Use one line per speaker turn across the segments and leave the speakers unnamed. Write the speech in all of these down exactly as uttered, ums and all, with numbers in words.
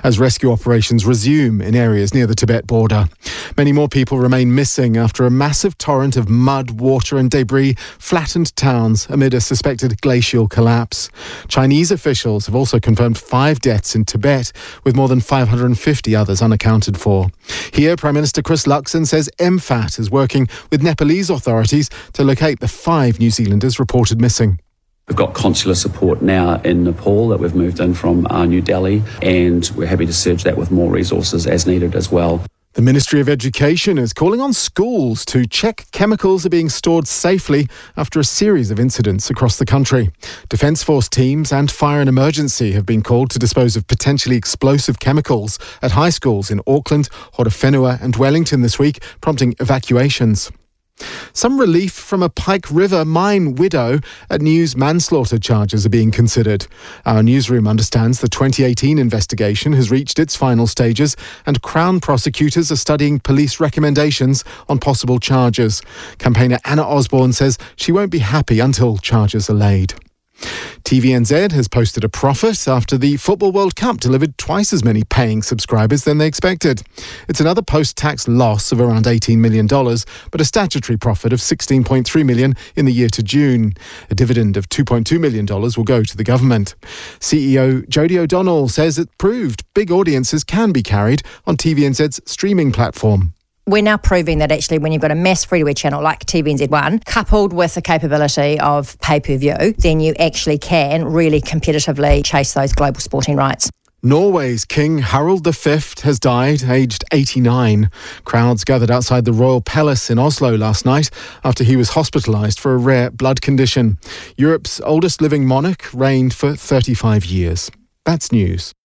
as rescue operations resume in areas near the Tibet border. Many more people remain missing after a massive torrent of mud, water and debris flattened towns amid a suspected glacial collapse. Chinese officials have also confirmed five deaths in Tibet, with more than five hundred fifty others unaccounted for. Here, Prime Minister Chris Luxon says M FAT is working with Nepalese authorities to locate the five New Zealanders reported missing.
We've got consular support now in Nepal that we've moved in from uh, New Delhi, and we're happy to surge that with more resources as needed as well.
The Ministry of Education is calling on schools to check chemicals are being stored safely after a series of incidents across the country. Defence Force teams and Fire and Emergency have been called to dispose of potentially explosive chemicals at high schools in Auckland, Horowhenua and Wellington this week, prompting evacuations. Some relief from a Pike River mine widow at News manslaughter charges are being considered. Our newsroom understands the twenty eighteen investigation has reached its final stages and Crown prosecutors are studying police recommendations on possible charges. Campaigner Anna Osborne says she won't be happy until charges are laid. T V N Z has posted a profit after the Football World Cup delivered twice as many paying subscribers than they expected. It's another post-tax loss of around eighteen million dollars, but a statutory profit of sixteen point three million dollars in the year to June. A dividend of two point two million dollars will go to the government. C E O Jodie O'Donnell says it proved big audiences can be carried on T V N Z's streaming platform.
We're now proving that actually when you've got a mass free-to-air channel like T V N Z one, coupled with the capability of pay-per-view, then you actually can really competitively chase those global sporting rights.
Norway's King Harald the Fifth has died, aged eighty-nine. Crowds gathered outside the Royal Palace in Oslo last night after he was hospitalised for a rare blood condition. Europe's oldest living monarch reigned for thirty-five years. That's news.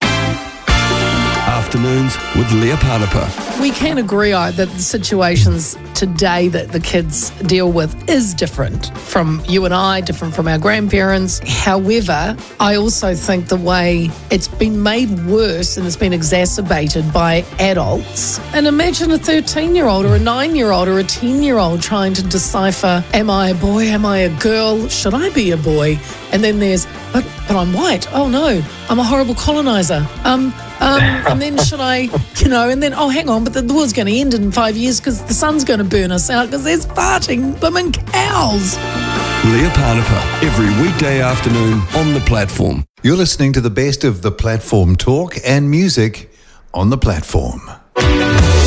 Afternoons with Leah Parnapa.
We can agree uh, that the situations today that the kids deal with is different from you and I, different from our grandparents. However, I also think the way it's been made worse and it's been exacerbated by adults. And imagine a thirteen-year-old or a nine-year-old or a ten-year-old trying to decipher, am I a boy, am I a girl, should I be a boy? And then there's, but, but I'm white. Oh no, I'm a horrible coloniser. Um... Um, and then should I, you know, and then, oh, hang on, but the, the world's going to end in five years because the sun's going to burn us out because there's farting blooming cows.
Leah Parnapa, every weekday afternoon on The Platform.
You're listening to the best of The Platform talk and music on The Platform.